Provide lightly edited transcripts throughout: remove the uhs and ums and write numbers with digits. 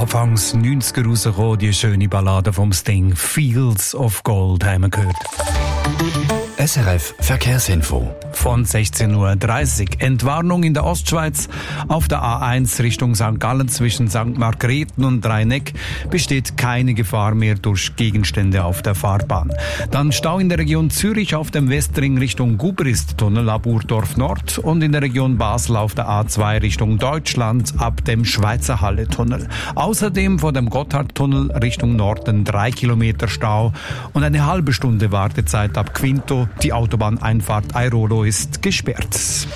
Anfangs 90er rausgekommen, die schöne Ballade vom Sting «Fields of Gold» haben wir gehört. SRF Verkehrsinfo. Von 16:30 Uhr. Entwarnung in der Ostschweiz. Auf der A1 Richtung St. Gallen zwischen St. Margrethen und Rheineck besteht keine Gefahr mehr durch Gegenstände auf der Fahrbahn. Dann Stau in der Region Zürich auf dem Westring Richtung Gubrist-Tunnel ab Urdorf Nord und in der Region Basel auf der A2 Richtung Deutschland ab dem Schweizer Halle-Tunnel. Außerdem vor dem Gotthardtunnel Richtung Norden 3 Kilometer Stau und eine halbe Stunde Wartezeit ab Quinto. Die Autobahneinfahrt Airolo ist gesperrt.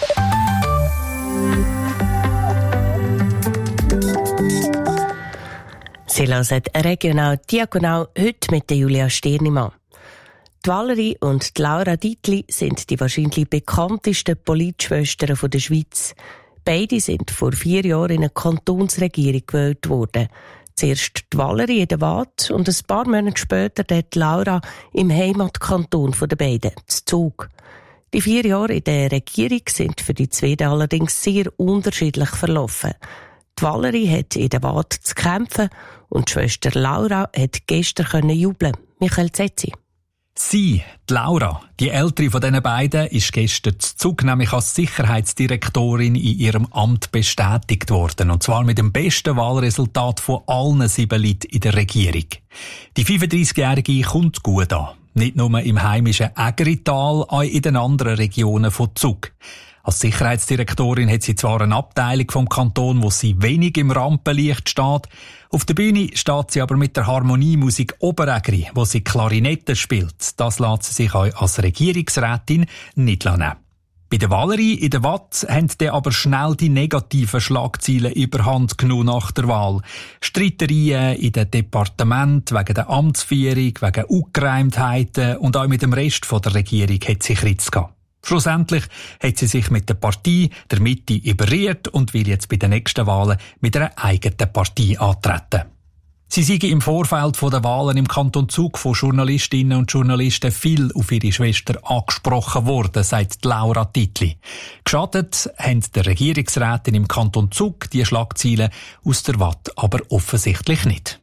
Sie hören regional diagonal heute mit der Julia Stirnimann. Die Valerie und die Laura Dietli sind die wahrscheinlich bekanntesten Politschwestern der Schweiz. Beide sind vor 4 Jahren in eine Kantonsregierung gewählt worden. Zuerst die Valerie in der Waadt und ein paar Monate später die Laura im Heimatkanton der beiden, zu Zug. Die 4 Jahre in der Regierung sind für die zwei allerdings sehr unterschiedlich verlaufen. Die Valerie hat in der Waadt zu kämpfen und die Schwester Laura hat gestern jubeln. Michael Zetzi. Sie, die Laura, die ältere von diesen beiden, ist gestern zu Zug nämlich als Sicherheitsdirektorin in ihrem Amt bestätigt worden. Und zwar mit dem besten Wahlresultat von allen 7 Leuten in der Regierung. Die 35-Jährige kommt gut an. Nicht nur im heimischen Ägerital, auch in den anderen Regionen von Zug. Als Sicherheitsdirektorin hat sie zwar eine Abteilung vom Kanton, wo sie wenig im Rampenlicht steht. Auf der Bühne steht sie aber mit der Harmoniemusik Oberägeri, wo sie Klarinette spielt. Das lässt sie sich auch als Regierungsrätin nicht nehmen. Bei der Valerie in der Waadt haben dann aber schnell die negativen Schlagzeilen überhand genommen nach der Wahl. Streitereien in den Departementen wegen der Amtsführung, wegen Ungereimtheiten und auch mit dem Rest der Regierung hat sie Kritz gehabt. Schlussendlich hat sie sich mit der Partei der Mitte überrührt und will jetzt bei den nächsten Wahlen mit einer eigenen Partei antreten. Sie sei im Vorfeld der Wahlen im Kanton Zug von Journalistinnen und Journalisten viel auf ihre Schwester angesprochen worden, sagt Laura Dietli. Geschadet haben der Regierungsrätin im Kanton Zug die Schlagzeilen aus der Waadt aber offensichtlich nicht.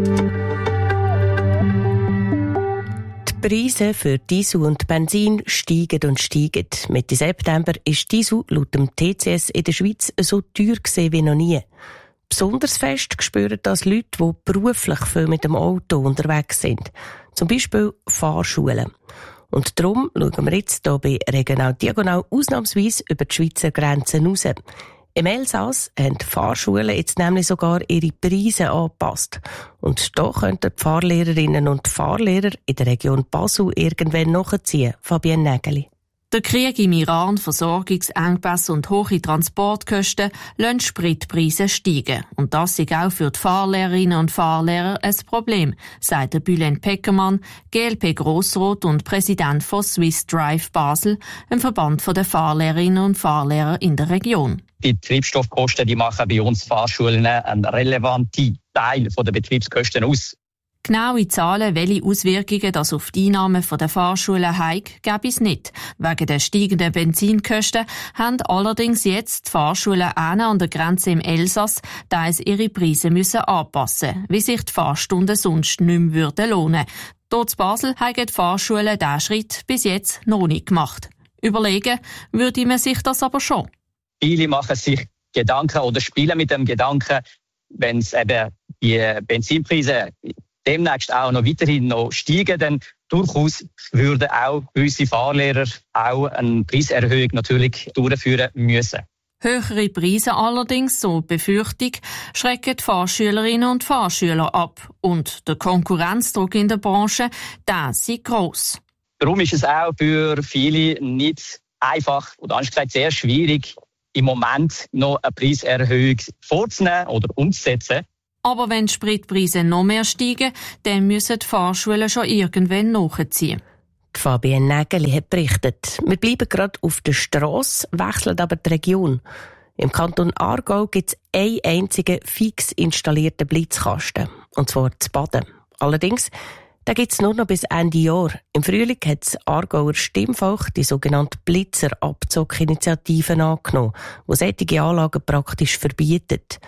Die Preise für Diesel und Benzin steigen und steigen. Mitte September ist Diesel laut dem TCS in der Schweiz so teuer gewesen wie noch nie. Besonders fest spüren das Leute, die beruflich viel mit dem Auto unterwegs sind. Zum Beispiel Fahrschulen. Und darum schauen wir jetzt hier bei Regional Diagonal ausnahmsweise über die Schweizer Grenzen raus. Im Elsass haben die Fahrschulen jetzt nämlich sogar ihre Preise angepasst. Und da könnten die Fahrlehrerinnen und Fahrlehrer in der Region Basel irgendwann nachziehen. Fabienne Nägeli. Der Krieg im Iran, Versorgungsengpässe und hohe Transportkosten lassen Spritpreise steigen. Und das ist auch für die Fahrlehrerinnen und Fahrlehrer ein Problem, sagt der Bülent Peckermann, GLP Grossrot und Präsident von Swiss Drive Basel, einem Verband der Fahrlehrerinnen und Fahrlehrer in der Region. Die Treibstoffkosten, die machen bei uns Fahrschulen einen relevanten Teil der Betriebskosten aus. Genaue Zahlen, welche Auswirkungen das auf die Einnahmen der Fahrschulen hat, gäbe es nicht. Wegen der steigenden Benzinkosten haben allerdings jetzt die Fahrschulen an der Grenze im Elsass teils ihre Preise müssen anpassen, wie sich die Fahrstunden sonst nicht mehr lohnen würden. Dort in Basel haben die Fahrschulen diesen Schritt bis jetzt noch nicht gemacht. Überlegen würde man sich das aber schon. Viele machen sich Gedanken oder spielen mit dem Gedanken, wenn es eben die Benzinpreise demnächst auch noch weiterhin steigen, dann durchaus würden auch gewisse Fahrlehrer auch eine Preiserhöhung natürlich durchführen müssen. Höhere Preise allerdings, so die Befürchtung, schrecken die Fahrschülerinnen und Fahrschüler ab. Und der Konkurrenzdruck in der Branche, der ist gross. Darum ist es auch für viele nicht einfach oder anders gesagt sehr schwierig, im Moment noch eine Preiserhöhung vorzunehmen oder umzusetzen. Aber wenn die Spritpreise noch mehr steigen, dann müssen die Fahrschulen schon irgendwann nachziehen. Fabienne Nägeli hat berichtet. Wir bleiben gerade auf der Strasse, wechseln aber die Region. Im Kanton Aargau gibt es einen einzigen fix installierten Blitzkasten, und zwar zu Baden. Allerdings, da gibt es nur noch bis Ende Jahr. Im Frühling hat das Aargauer Stimmvolk die sogenannte Blitzerabzockinitiative angenommen, die solche Anlagen praktisch verbietet.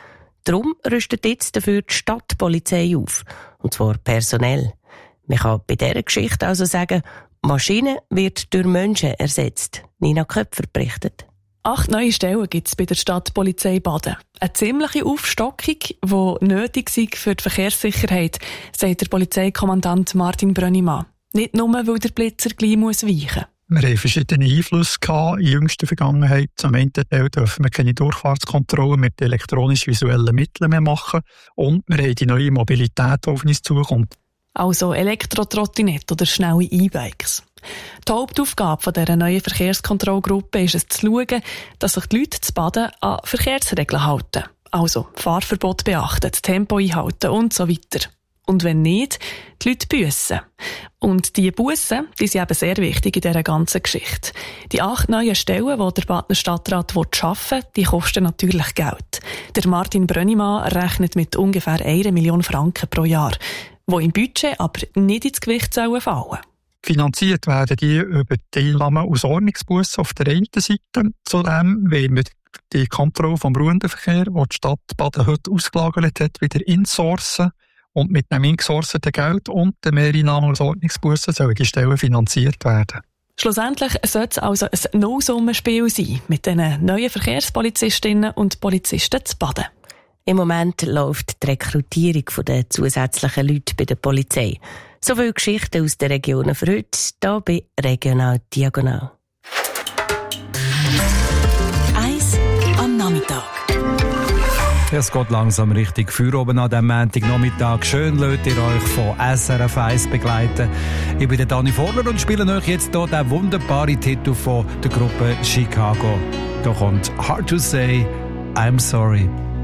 Darum rüstet jetzt dafür die Stadtpolizei auf. Und zwar personell. Man kann bei dieser Geschichte also sagen, Maschine wird durch Menschen ersetzt. Nina Köpfer berichtet. 8 neue Stellen gibt es bei der Stadtpolizei Baden. Eine ziemliche Aufstockung, die nötig ist für die Verkehrssicherheit, sagt der Polizeikommandant Martin Brönnimann. Nicht nur, weil der Blitzer gleich weichen muss. Wir haben verschiedene Einflüsse gehabt in jüngster Vergangenheit. Zum einen Teil dürfen wir keine Durchfahrtskontrollen mit elektronisch-visuellen Mitteln mehr machen. Und wir haben die neue Mobilität, die auf uns zukommt. Also Elektro-Trottinette oder schnelle E-Bikes. Die Hauptaufgabe dieser neuen Verkehrskontrollgruppe ist es zu schauen, dass sich die Leute zu Baden an Verkehrsregeln halten. Also Fahrverbot beachten, das Tempo einhalten und so weiter. Und wenn nicht, die Leute büssen. Und diese Bussen, die sind eben sehr wichtig in dieser ganzen Geschichte. Die 8 neuen Stellen, die der Badner Stadtrat arbeiten will, die kosten natürlich Geld. Der Martin Brönnimann rechnet mit ungefähr 1 Million Franken pro Jahr, die im Budget aber nicht ins Gewicht fallen sollen. Finanziert werden die über die Einnahmen aus Ordnungsbussen auf der einen Seite. Zudem wollen wir die Kontrolle vom Ruhendenverkehr, die die Stadt Baden heute ausgelagert hat, wieder insourcen. Und mit dem ingesourceten Geld und den Mehreinnahmen aus Ordnungsbussen sollen die Stellen finanziert werden. Schlussendlich sollte es also ein Nullsummenspiel sein mit den neuen Verkehrspolizistinnen und Polizisten zu Baden. Im Moment läuft die Rekrutierung der zusätzlichen Leute bei der Polizei. So viele Geschichten aus den Regionen für heute, hier bei Regional Diagonal. 1 am Nachmittag. Es geht langsam richtig für oben an diesem Montagnachmittag. Schön lasst ihr euch von SRF 1 begleiten. Ich bin der Dani Vorler und spiele euch jetzt hier den wunderbaren Titel von der Gruppe Chicago. Da kommt Hard to Say, I'm Sorry.